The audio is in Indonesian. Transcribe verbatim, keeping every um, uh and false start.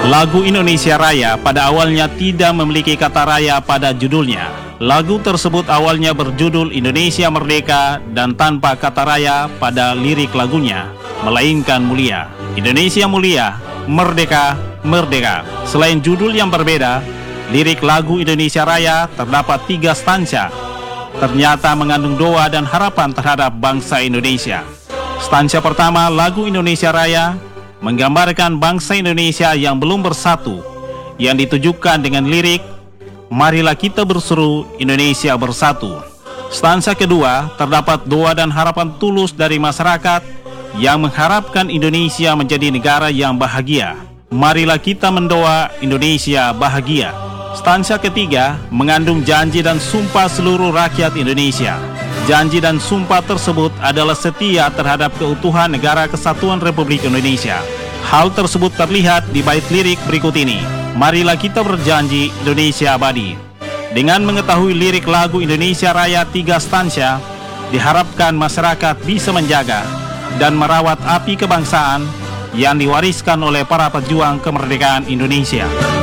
Lagu Indonesia Raya pada awalnya tidak memiliki kata raya pada judulnya. Lagu tersebut awalnya berjudul Indonesia Merdeka dan tanpa kata raya pada lirik lagunya, melainkan mulia. Indonesia mulia, merdeka, merdeka. Selain judul yang berbeda, lirik lagu Indonesia Raya terdapat tiga stansa. Ternyata mengandung doa dan harapan terhadap bangsa Indonesia. Stansa pertama lagu Indonesia Raya menggambarkan bangsa Indonesia yang belum bersatu, yang ditujukan dengan lirik marilah kita berseru Indonesia bersatu. Stansa kedua terdapat doa dan harapan tulus dari masyarakat yang mengharapkan Indonesia menjadi negara yang bahagia. Marilah kita mendoa Indonesia bahagia. Stansa ketiga mengandung janji dan sumpah seluruh rakyat Indonesia. Janji dan sumpah tersebut adalah setia terhadap keutuhan Negara Kesatuan Republik Indonesia. Hal tersebut terlihat di bait lirik berikut ini. Marilah kita berjanji Indonesia abadi. Dengan mengetahui lirik lagu Indonesia Raya tiga stansa, diharapkan masyarakat bisa menjaga dan merawat api kebangsaan yang diwariskan oleh para pejuang kemerdekaan Indonesia.